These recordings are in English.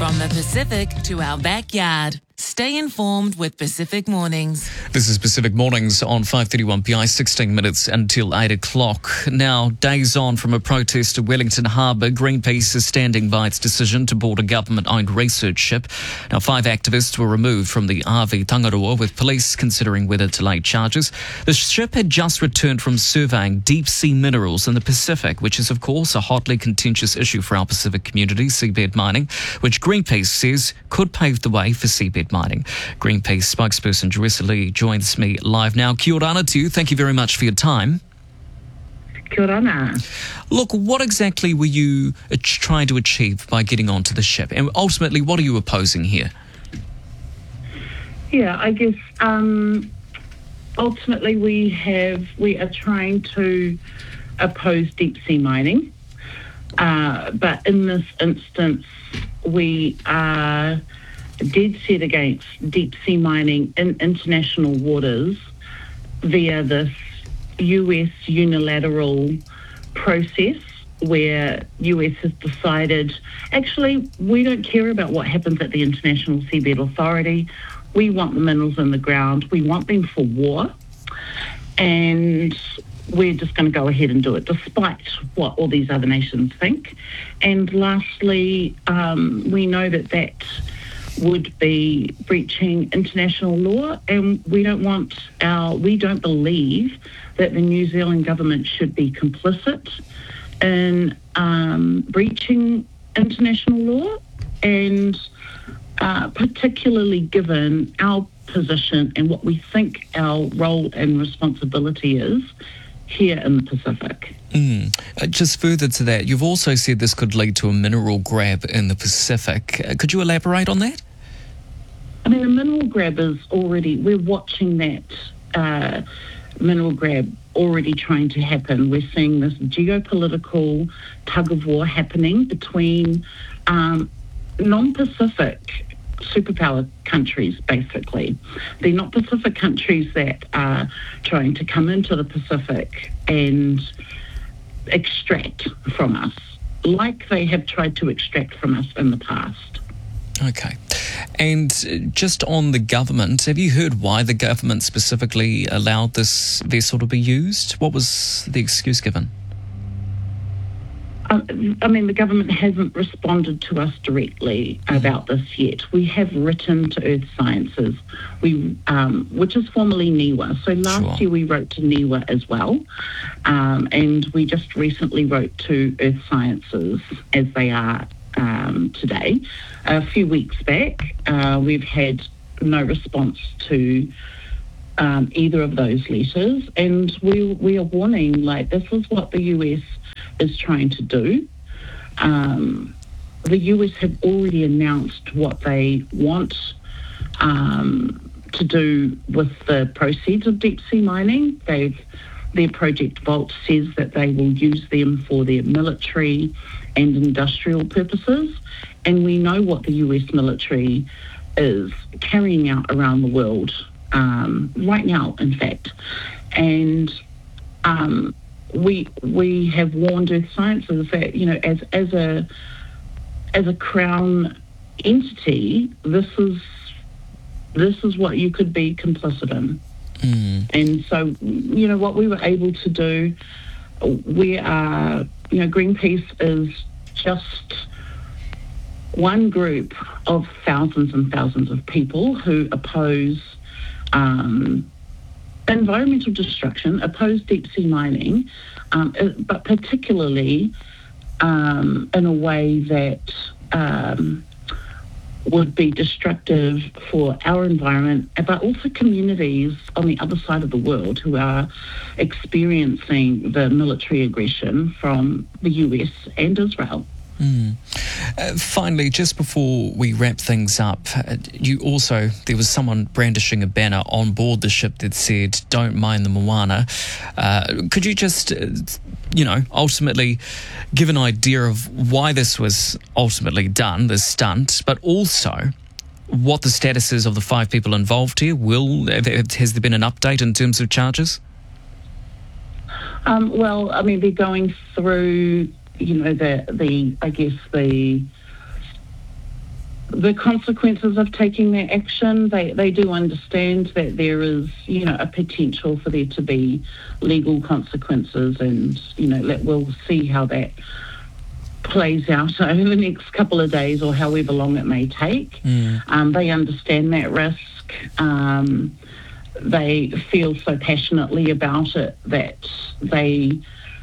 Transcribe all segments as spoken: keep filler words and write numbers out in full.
From the Pacific to our backyard. Stay informed with Pacific Mornings. This is Pacific Mornings on five thirty-one P I, sixteen minutes until eight o'clock. Now, days on from a protest at Wellington Harbour, Greenpeace is standing by its decision to board a government-owned research ship. Now, five activists were removed from the R V Tangaroa, with police considering whether to lay charges. The ship had just returned from surveying deep-sea minerals in the Pacific, which is, of course, a hotly contentious issue for our Pacific community, seabed mining, which Greenpeace says could pave the way for seabed mining. Greenpeace spokesperson Jerissa Lee joins me live now. Kia ora to you. Thank you very much for your time. Kia ora. Look, what exactly were you trying to achieve by getting onto the ship? And ultimately, what are you opposing here? Yeah, I guess um, ultimately we have we are trying to oppose deep sea mining, uh, but in this instance, we are dead set against deep sea mining in international waters via this U S unilateral process where U S has decided, actually, we don't care about what happens at the International Seabed Authority. We want the minerals in the ground. We want them for war. And we're just going to go ahead and do it, despite what all these other nations think. And lastly, um, we know that that would be breaching international law, and we don't want our, we don't believe that the New Zealand government should be complicit in um, breaching international law, and uh, particularly given our position and what we think our role and responsibility is here in the Pacific. Mm. Uh, just further to that, you've also said this could lead to a mineral grab in the Pacific. Uh, could you elaborate on that? I mean, a mineral grab is already, we're watching that uh, mineral grab already trying to happen. We're seeing this geopolitical tug of war happening between um, non-Pacific superpower countries, basically. They're not Pacific countries that are trying to come into the Pacific and extract from us, like they have tried to extract from us in the past. Okay. And just on the government, have you heard why the government specifically allowed this vessel to be used? What was the excuse given? I mean, the government hasn't responded to us directly about this yet. We have written to Earth Sciences, we, um, which is formerly NIWA. So last Sure. year we wrote to NIWA as well, um, and we just recently wrote to Earth Sciences as they are um, today. A few weeks back, uh, we've had no response to um, either of those letters, and we we are warning, like, this is what the U S is trying to do. Um, the U S have already announced what they want um, to do with the proceeds of deep sea mining. They've, their Project Vault says that they will use them for their military and industrial purposes, and we know what the U S military is carrying out around the world um, right now, in fact. And um, we we have warned Earth Sciences that, you know, as as a as a Crown entity, this is this is what you could be complicit in. Mm. And so, you know, what we were able to do, we are, you know, Greenpeace is just one group of thousands and thousands of people who oppose um, environmental destruction, oppose deep sea mining, um, but particularly um, in a way that um, would be destructive for our environment, but also communities on the other side of the world who are experiencing the military aggression from the U S and Israel. Mm. Uh, finally, just before we wrap things up, uh, you also, there was someone brandishing a banner on board the ship that said, "Don't mind the moana." Uh, could you just, uh, you know, ultimately give an idea of why this was ultimately done, this stunt, but also what the status is of the five people involved here? Will, has there been an update in terms of charges? Um, well, I mean, they're going through, you know, the, the I guess the the consequences of taking that action. They they do understand that there is, you know, a potential for there to be legal consequences, and, you know, let, we'll see how that plays out over the next couple of days or however long it may take. Mm. Um, they understand that risk. Um, they feel so passionately about it that they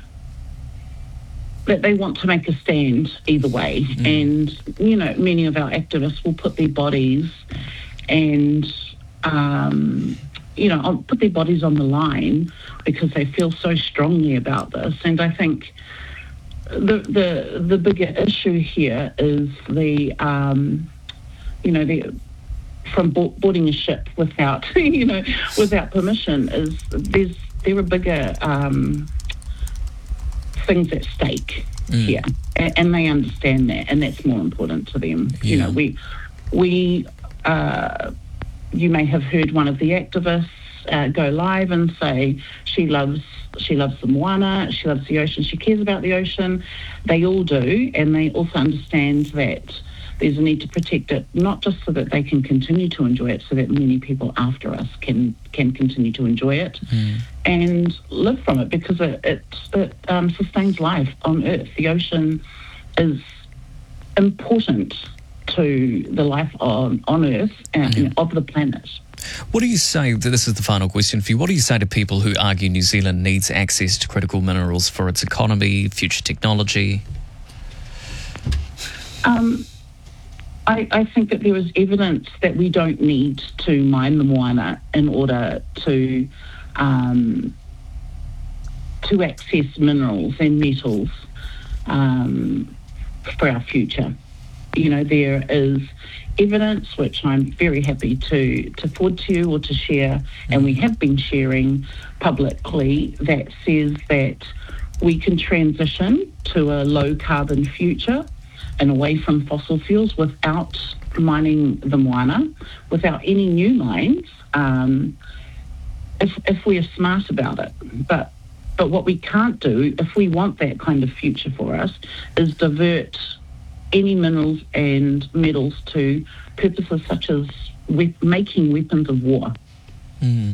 that they want to make a stand either way. Mm. And, you know, many of our activists will put their bodies and, um, you know, I'll put their bodies on the line because they feel so strongly about this. And I think the the, the bigger issue here is the, um, you know, the from boarding a ship without, you know, without permission is there's there are bigger um, things at stake mm. here, and, and they understand that, and that's more important to them. Yeah. You know, we we uh, you may have heard one of the activists uh, go live and say she loves she loves the moana, she loves the ocean, she cares about the ocean. They all do, and they also understand that there's a need to protect it, not just so that they can continue to enjoy it, so that many people after us can can continue to enjoy it mm. and live from it, because it it, it um, sustains life on Earth. The ocean is important to the life on, on Earth and mm. of the planet. What do you say, this is the final question for you, what do you say to people who argue New Zealand needs access to critical minerals for its economy, future technology? Um. I, I think that there is evidence that we don't need to mine the moana in order to um, to access minerals and metals um, for our future. You know, there is evidence, which I'm very happy to, to forward to you or to share, and we have been sharing publicly, that says that we can transition to a low-carbon future and away from fossil fuels without mining the moana, without any new mines, um, if, if we are smart about it. But but what we can't do, if we want that kind of future for us, is divert any minerals and metals to purposes such as we- making weapons of war. Mm.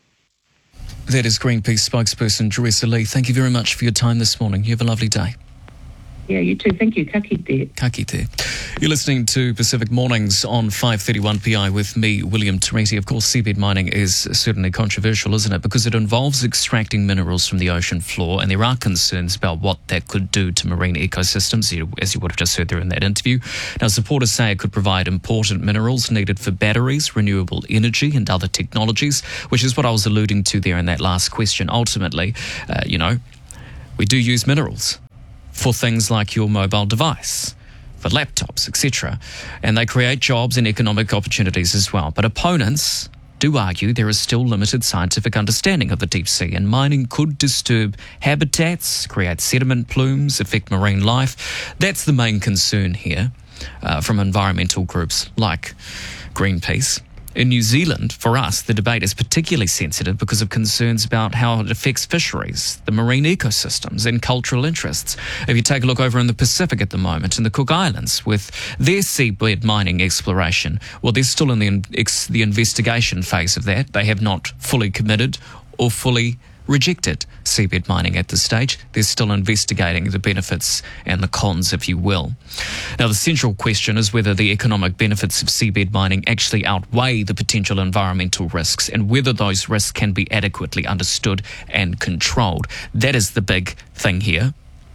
That is Greenpeace spokesperson Teresa Lee. Thank you very much for your time this morning. You have a lovely day. Yeah, you too. Thank you. Ka kite. Ka kite. You're listening to Pacific Mornings on five thirty-one P I with me, William Tereti. Of course, seabed mining is certainly controversial, isn't it? Because it involves extracting minerals from the ocean floor, and there are concerns about what that could do to marine ecosystems, as you would have just heard there in that interview. Now, supporters say it could provide important minerals needed for batteries, renewable energy, and other technologies, which is what I was alluding to there in that last question. Ultimately, uh, you know, we do use minerals for things like your mobile device, for laptops, et cetera. And they create jobs and economic opportunities as well. But opponents do argue there is still limited scientific understanding of the deep sea, and mining could disturb habitats, create sediment plumes, affect marine life. That's the main concern here uh, from environmental groups like Greenpeace. In New Zealand, for us, the debate is particularly sensitive because of concerns about how it affects fisheries, the marine ecosystems, and cultural interests. If you take a look over in the Pacific at the moment, in the Cook Islands, with their seabed mining exploration, well, they're still in the, ex- the investigation phase of that. They have not fully committed or fully rejected seabed mining at this stage. They're still investigating the benefits and the cons, if you will. Now, the central question is whether the economic benefits of seabed mining actually outweigh the potential environmental risks, and whether those risks can be adequately understood and controlled. That is the big thing here.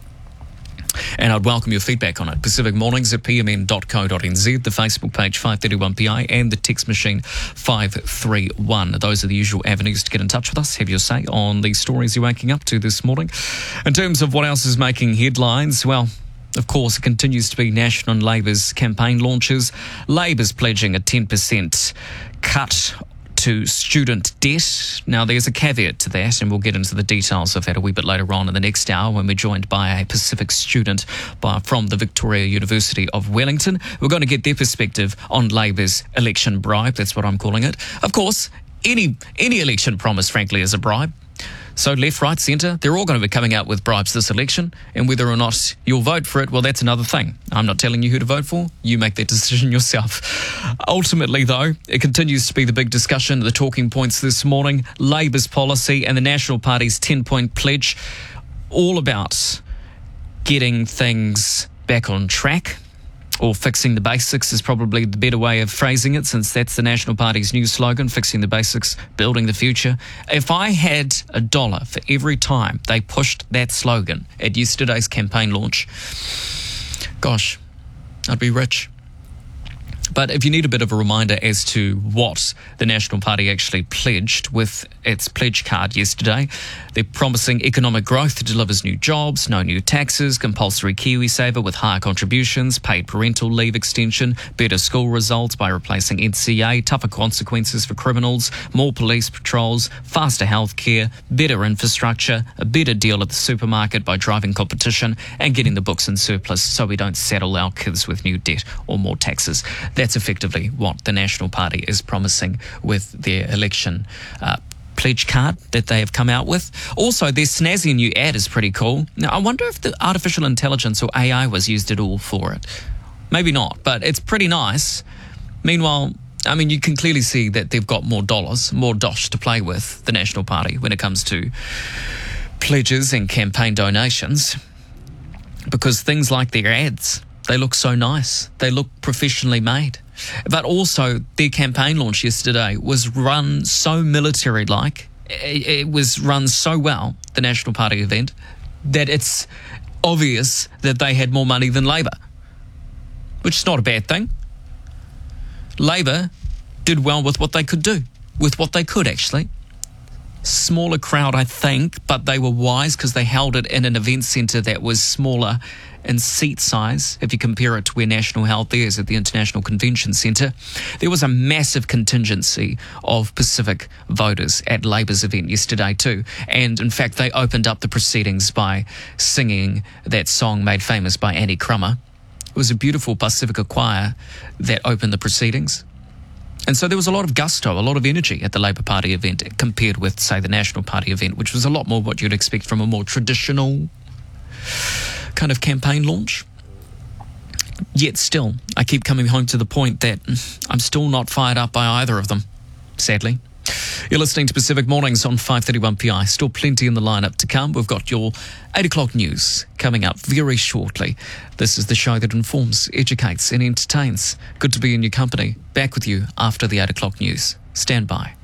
And I'd welcome your feedback on it. Pacific Mornings at p m n dot co dot n z, the Facebook page five thirty-one P I, and the text machine five three one. Those are the usual avenues to get in touch with us. Have your say on the stories you're waking up to this morning. In terms of what else is making headlines, well, of course, it continues to be National and Labour's campaign launches. Labour's pledging a ten percent cut to student debt. Now, there's a caveat to that, and we'll get into the details of that a wee bit later on in the next hour when we're joined by a Pacific student by, from the Victoria University of Wellington. We're going to get their perspective on Labour's election bribe. That's what I'm calling it. Of course, any any election promise, frankly, is a bribe. So left, right, centre, they're all going to be coming out with bribes this election, and whether or not you'll vote for it, well, that's another thing. I'm not telling you who to vote for. You make that decision yourself. Ultimately, though, it continues to be the big discussion, the talking points this morning, Labour's policy and the National Party's ten-point pledge, all about getting things back on track, or fixing the basics is probably the better way of phrasing it, since that's the National Party's new slogan, fixing the basics, building the future. If I had a dollar for every time they pushed that slogan at yesterday's campaign launch, gosh, I'd be rich. But if you need a bit of a reminder as to what the National Party actually pledged with its pledge card yesterday, they're promising economic growth that delivers new jobs, no new taxes, compulsory KiwiSaver with higher contributions, paid parental leave extension, better school results by replacing N C A, tougher consequences for criminals, more police patrols, faster healthcare, better infrastructure, a better deal at the supermarket by driving competition, and getting the books in surplus so we don't saddle our kids with new debt or more taxes. That's effectively what the National Party is promising with their election uh, pledge card that they have come out with. Also, their snazzy new ad is pretty cool. Now, I wonder if the artificial intelligence or A I was used at all for it. Maybe not, but it's pretty nice. Meanwhile, I mean, you can clearly see that they've got more dollars, more dosh to play with, the National Party, when it comes to pledges and campaign donations, because things like their ads, they look so nice. They look professionally made. But also, their campaign launch yesterday was run so military-like. It was run so well, the National Party event, that it's obvious that they had more money than Labour, which is not a bad thing. Labour did well with what they could do, with what they could, actually. Smaller crowd, I think, but they were wise because they held it in an event centre that was smaller in seat size, if you compare it to where National Health is at the International Convention Centre. There was a massive contingency of Pacific voters at Labour's event yesterday too. And in fact, they opened up the proceedings by singing that song made famous by Annie Crummer. It was a beautiful Pacifica choir that opened the proceedings. And so there was a lot of gusto, a lot of energy at the Labour Party event compared with, say, the National Party event, which was a lot more what you'd expect from a more traditional kind of campaign launch. Yet still, I keep coming home to the point that I'm still not fired up by either of them, sadly. You're listening to Pacific Mornings on five thirty-one P I. Still plenty in the lineup to come. We've got your eight o'clock news coming up very shortly. This is the show that informs, educates and entertains. Good to be in your company. Back with you after the eight o'clock news. Stand by.